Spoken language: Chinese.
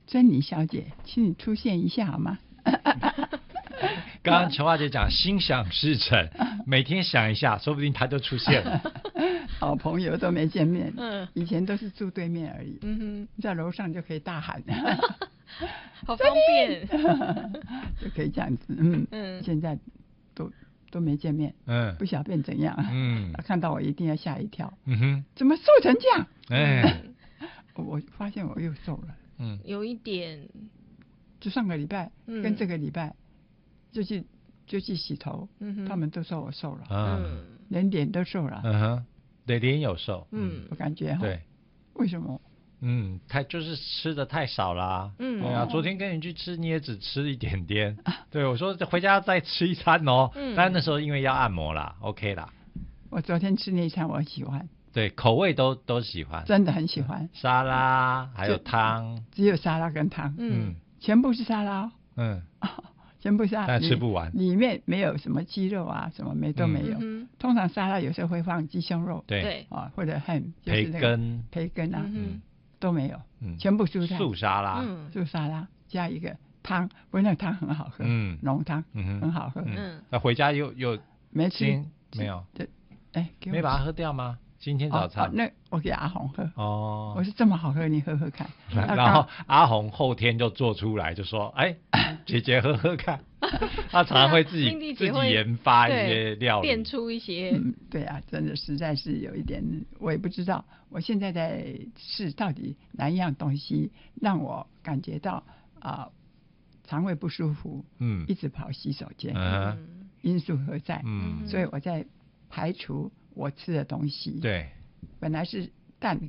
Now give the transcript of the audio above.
珍妮小姐，请你出现一下好吗？ 刚刚琼华姐讲心想事成，每天想一下，说不定她就出现了。 好朋友都没见面，以前都是住对面而已，在楼上就可以大喊， 好方便， 就可以这样子，现在都没见面，不晓得变怎样，看到我一定要吓一跳，怎么瘦成这样？我发现我又瘦了， 有一点， 就上个礼拜跟这个礼拜就去洗头，他们都说我瘦了，连脸都瘦了， 对，脸有瘦， 我感觉对， 为什么？ 就是吃的太少啦。对啊，昨天跟你去吃，你也只吃一点点。对，我说回家再吃一餐哦。但那时候因为要按摩啦 ，OK 啦。 我昨天吃那一餐我很喜欢。 对，口味都喜欢。 真的很喜欢。 沙拉还有汤。 只有沙拉跟汤。全部是沙拉。全部沙拉。 但吃不完。 里面没有什么鸡肉啊，什么都没有。通常沙拉有时候会放鸡胸肉。 对。 或者ham， 培根啊。都没有，全部蔬菜。 素沙拉。 素沙拉加一个汤，不过那个汤很好喝，浓汤，很好喝。 那回家又没吃， 没有。 没把它喝掉吗？今天早餐那我给阿红喝。我说这么好喝，你喝喝看。 然后阿红后天就做出来，就说：“姐姐喝喝看。”他常常会自己研发一些料理， 变出一些。 对啊，真的实在是有一点，我也不知道。我现在在试到底哪一样东西让我感觉到肠胃不舒服，一直跑洗手间，因素何在？所以我在排除我吃的东西。 对， 本来是蛋